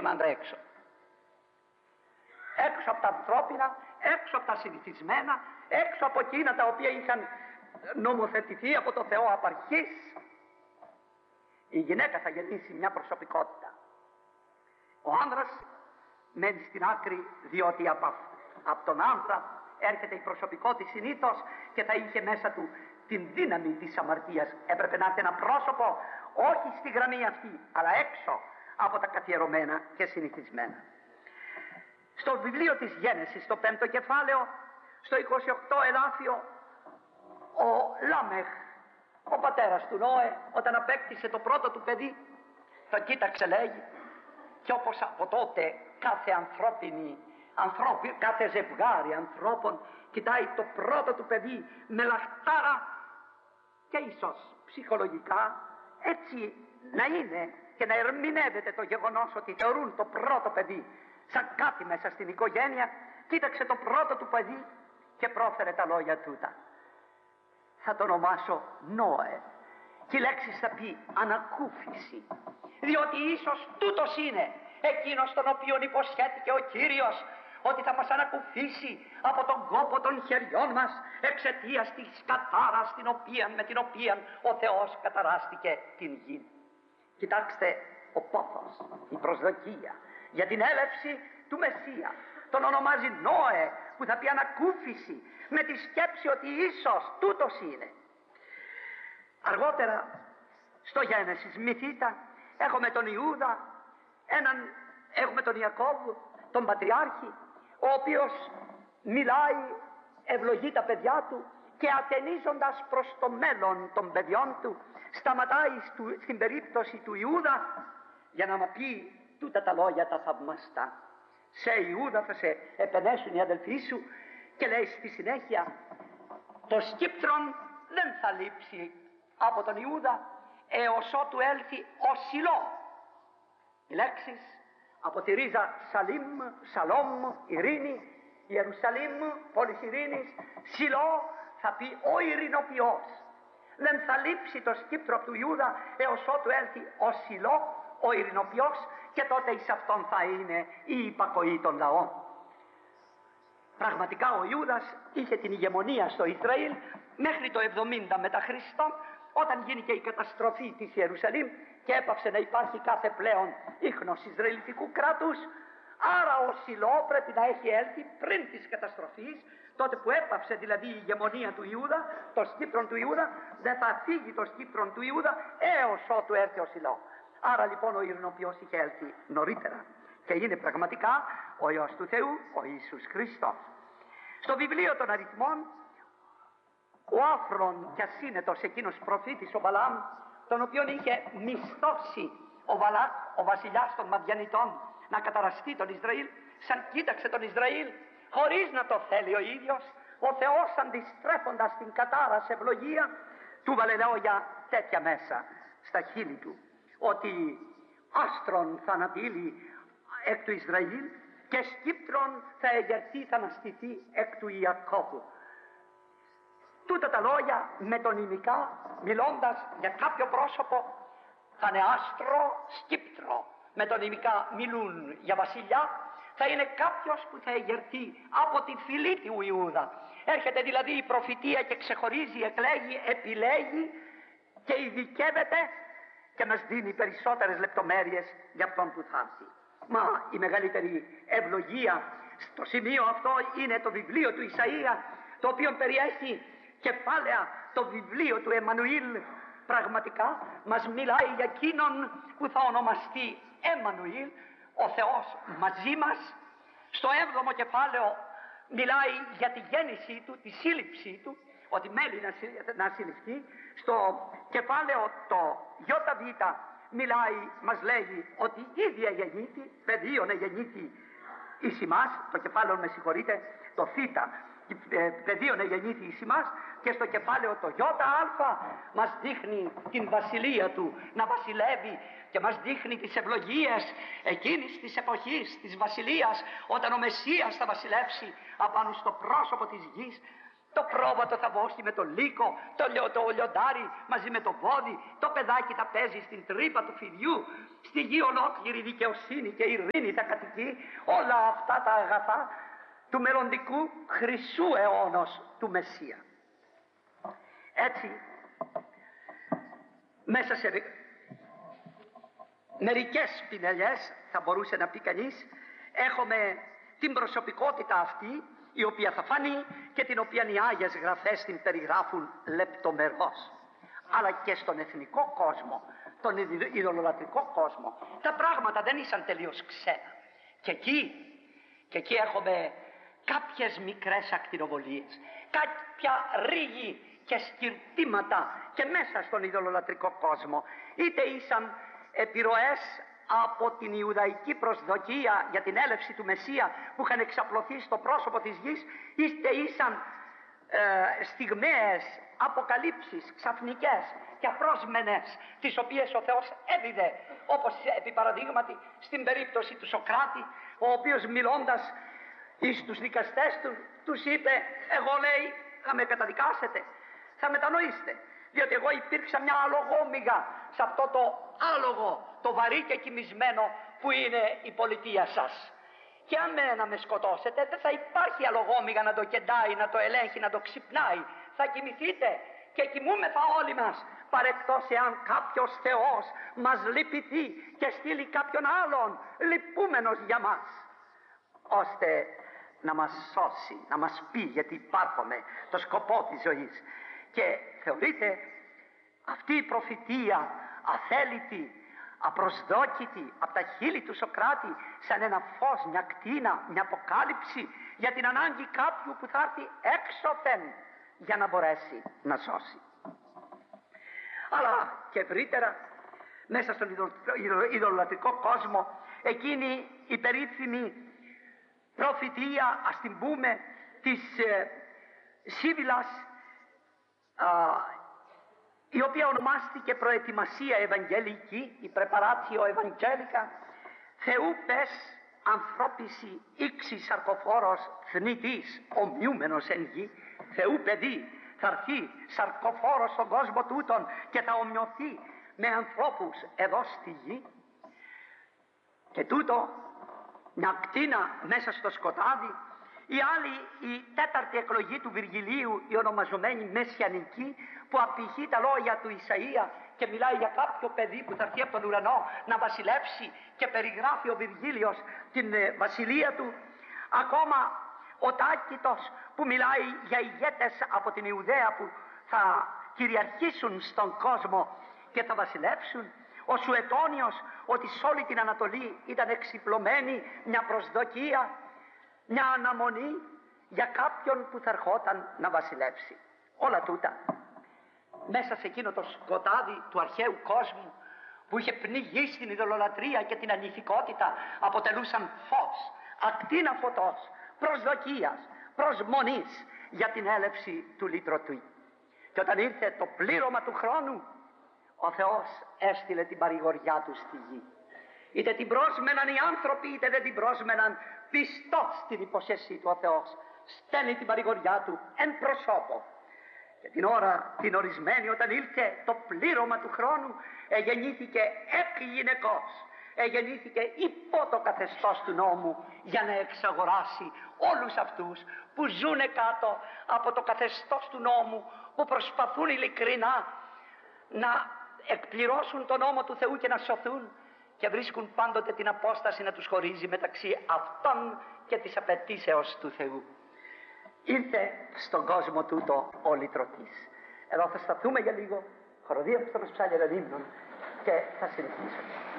τον άντρα έξω. Έξω από τα ανθρώπινα, έξω από τα συνηθισμένα, έξω από εκείνα τα οποία είχαν νομοθετηθεί από το Θεό απ' αρχής. Η γυναίκα θα γεννήσει μια προσωπικότητα. Ο άνδρας μένει στην άκρη, διότι από τον άνδρα έρχεται η προσωπικότητα συνήθως και θα είχε μέσα του την δύναμη της αμαρτίας. Έπρεπε να έρθει ένα πρόσωπο, όχι στη γραμμή αυτή, αλλά έξω από τα καθιερωμένα και συνηθισμένα. Στο βιβλίο της Γένεσης, στο 5ο κεφάλαιο, στο 28 εδάφιο, ο Λάμεχ, ο πατέρας του Νόε, όταν απέκτησε το πρώτο του παιδί, το κοίταξε, λέγει, και όπως από τότε κάθε ζευγάρι ανθρώπων κοιτάει το πρώτο του παιδί με λαχτάρα, και ίσως ψυχολογικά έτσι να είναι και να ερμηνεύεται το γεγονός ότι θεωρούν το πρώτο παιδί σαν κάτι μέσα στην οικογένεια. Κοίταξε το πρώτο του παιδί και πρόφερε τα λόγια τούτα: θα το ονομάσω Νόε, και η λέξη θα πει ανακούφιση, διότι ίσως τούτος είναι εκείνος τον οποίον υποσχέθηκε ο Κύριος ότι θα μας ανακουφίσει από τον κόπο των χεριών μας εξαιτίας της κατάρας με την οποία ο Θεός καταράστηκε την γη. Κοιτάξτε, ο πόθος, η προσδοκία για την έλευση του Μεσσία τον ονομάζει Νόε, που θα πει ανακούφιση, με τη σκέψη ότι ίσως τούτος είναι. Αργότερα στο Γένεσης μυθίτα έχουμε τον Ιούδα, έχουμε τον Ιακώβ, τον πατριάρχη, ο οποίος μιλάει, ευλογεί τα παιδιά του και ατενίζοντας προς το μέλλον των παιδιών του σταματάει στην περίπτωση του Ιούδα για να πει τούτα τα λόγια τα θαυμαστά: σε Ιούδα θα σε επενέσουν οι αδελφοί σου, και λέει στη συνέχεια: το σκύπτρον δεν θα λείψει από τον Ιούδα έως ότου έλθει ο Σιλό. Οι λέξεις από τη ρίζα Σαλίμ, Σαλόμ, ειρήνη, Ιερουσαλήμ, πόλης ειρήνης, Σιλό θα πει ο ειρηνοποιός. Δεν θα λείψει το σκύπτρο του Ιούδα έως ότου έλθει ο Σιλό, ο ειρηνοποιός, και τότε εις αυτόν θα είναι η υπακοή των λαών. Πραγματικά ο Ιούδας είχε την ηγεμονία στο Ισραήλ μέχρι το 70 μετά Χριστό, όταν γίνει και η καταστροφή της Ιερουσαλήμ και έπαυσε να υπάρχει κάθε πλέον ίχνος Ισραηλιτικού κράτους. Άρα ο Σιλό πρέπει να έχει έλθει πριν της καταστροφής, τότε που έπαυσε δηλαδή η ηγεμονία του Ιούδα, το σκύπτρον του Ιούδα. Δεν θα φύγει το σκύπτρον του Ιούδα έως ότου έρθει ο Σιλό. Άρα λοιπόν ο ειρηνοποιός είχε έλθει νωρίτερα και είναι πραγματικά ο Υιός του Θεού, ο Ιησούς Χριστός. Στο βιβλίο των αριθμών, ο άφρον και ασύνετος εκείνος προφήτης ο Βαλάμ, τον οποίον είχε μισθώσει ο Βαλάκ, ο βασιλιάς των Μαδιανιτών, να καταραστεί τον Ισραήλ, σαν κοίταξε τον Ισραήλ χωρίς να το θέλει ο ίδιος, ο Θεός αντιστρέφοντας την κατάρα σε ευλογία, του βάλε λόγια τέτοια μέσα στα χείλη του, ότι άστρον θα αναπήλει εκ του Ισραήλ και σκύπτρον θα εγερθεί, θα αναστηθεί εκ του Ιακώβου. Τούτα τα λόγια μετωνυμικά, μιλώντας για κάποιο πρόσωπο, θα είναι άστρο, σκύπτρο. Μετωνυμικά μιλούν για βασιλιά, θα είναι κάποιος που θα εγερθεί από τη φυλή του Ιούδα. Έρχεται δηλαδή η προφητεία και ξεχωρίζει, εκλέγει, επιλέγει και ειδικεύεται και μας δίνει περισσότερες λεπτομέρειες για αυτόν που θα έρθει. Μα η μεγαλύτερη ευλογία στο σημείο αυτό είναι το βιβλίο του Ισαΐα, το οποίο περιέχει κεφάλαια, το βιβλίο του Εμμανουήλ. Πραγματικά μας μιλάει για εκείνον που θα ονομαστεί Εμμανουήλ, ο Θεός μαζί μας. Στο 7ο κεφάλαιο μιλάει για τη γέννησή του, τη σύλληψή του, ότι μέλει να συλληφθεί. Στο κεφάλαιο το ΙΒ μιλάει, μας λέγει ότι ήδη εγεννήθη, πεδίον εγεννήθη εις ημάς, το κεφάλαιο με συγχωρείτε, το Θ, πεδίον εγεννήθη εις ημάς, και στο κεφάλαιο το ΙΑ μας δείχνει την βασιλεία του να βασιλεύει και μας δείχνει τις ευλογίες εκείνης της εποχής της βασιλείας, όταν ο Μεσσίας θα βασιλεύσει απάνω στο πρόσωπο της γης. Το πρόβατο θα βόχει με το λύκο, το λιοντάρι μαζί με το βόδι, το παιδάκι θα παίζει στην τρύπα του φιδιού, στη γη ολόκληρη δικαιοσύνη και ειρήνη θα κατοικεί, όλα αυτά τα αγαθά του μελλοντικού χρυσού αιώνος του Μεσσία. Έτσι, μέσα σε μερικές πινελιές, θα μπορούσε να πει κανείς, έχουμε την προσωπικότητα αυτή, η οποία θα φανεί και την οποία οι Άγιες Γραφές την περιγράφουν λεπτομερώς. Αλλά και στον εθνικό κόσμο, τον ειδωλολατρικό κόσμο, τα πράγματα δεν ήσαν τελείως ξένα. Και εκεί έχουμε κάποιες μικρές ακτινοβολίες, κάποια ρίγη και σκυρτήματα και μέσα στον ειδωλολατρικό κόσμο, είτε ήσαν επιρροές από την Ιουδαϊκή προσδοκία για την έλευση του Μεσσία που είχαν εξαπλωθεί στο πρόσωπο της γης, είτε ήσαν στιγμές, αποκαλύψεις ξαφνικές και απρόσμενες, τις οποίες ο Θεός έδιδε, όπως επί παραδείγματι στην περίπτωση του Σοκράτη, ο οποίος μιλώντας στους δικαστές του, τους είπε, εγώ λέει θα με καταδικάσετε, θα μετανοήσετε, διότι εγώ υπήρξα μια αλογόμυγα σε αυτό το άλογο, το βαρύ και κοιμισμένο που είναι η πολιτεία σας. Και αν να με σκοτώσετε, δεν θα υπάρχει αλογόμυγα να το κεντάει, να το ελέγχει, να το ξυπνάει. Θα κοιμηθείτε και κοιμούμεθα όλοι μας, παρεκτός εάν κάποιος Θεός μας λυπηθεί και στείλει κάποιον άλλον λυπούμενος για μας, ώστε να μας σώσει, να μας πει γιατί υπάρχουμε, το σκοπό της ζωής. Και θεωρείται αυτή η προφητεία αθέλητη, απροσδόκητη από τα χείλη του Σοκράτη σαν ένα φως, μια κτίνα, μια αποκάλυψη για την ανάγκη κάποιου που θα έρθει έξωθεν για να μπορέσει να σώσει. Αλλά και ευρύτερα μέσα στον ειδωλολατρικό κόσμο εκείνη η περίφημη προφητεία, ας την πούμε, της Σίβυλας, η οποία ονομάστηκε προετοιμασία ευαγγελική, η πρεπαράτιο ευαγγέλικα, Θεού πες ανθρώπιση ήξη σαρκοφόρος θνητής ομοιούμενος εν γη, Θεού παιδί θα έρθει σαρκοφόρος στον κόσμο τούτον και θα ομοιωθεί με ανθρώπους εδώ στη γη. Και τούτο μια κτίνα μέσα στο σκοτάδι. Η άλλη, η τέταρτη εκλογή του Βυργιλίου, η ονομαζομένη Μεσιανική, που απηχεί τα λόγια του Ισαΐα και μιλάει για κάποιο παιδί που θα έρθει από τον ουρανό να βασιλεύσει, και περιγράφει ο Βυργίλιος την βασιλεία του. Ακόμα ο Τάκητος που μιλάει για ηγέτες από την Ιουδαία που θα κυριαρχήσουν στον κόσμο και θα βασιλεύσουν. Ο Σουετώνιος ότι σε όλη την Ανατολή ήταν εξυπλωμένη μια προσδοκία, μια αναμονή για κάποιον που θα ερχόταν να βασιλεύσει. Όλα τούτα μέσα σε εκείνο το σκοτάδι του αρχαίου κόσμου που είχε πνιγεί στην ειδωλολατρία και την ανηθικότητα, αποτελούσαν φως, ακτίνα φωτός, προσδοκίας, προσμονής για την έλευση του λυτρωτή. Και όταν ήρθε το πλήρωμα του χρόνου, ο Θεός έστειλε την παρηγοριά του στη γη. Είτε την πρόσμεναν οι άνθρωποι, είτε δεν την πρόσμεναν, πιστός στην υποσχέσή του ο Θεός στέλνει την παρηγοριά του εν προσώπο. Και την ώρα την ορισμένη, όταν ήλθε το πλήρωμα του χρόνου, εγεννήθηκε εκ γυναικός, εγεννήθηκε υπό το καθεστώς του νόμου για να εξαγοράσει όλους αυτούς που ζουνε κάτω από το καθεστώς του νόμου, που προσπαθούν ειλικρινά να εκπληρώσουν τον νόμο του Θεού και να σωθούν, και βρίσκουν πάντοτε την απόσταση να τους χωρίζει μεταξύ αυτών και της απαιτήσεως του Θεού. Ήρθε στον κόσμο τούτο ο λυτρωτής. Εδώ θα σταθούμε για λίγο, χοροδία από το ψάλια των ύμνων, και θα συνεχίσουμε.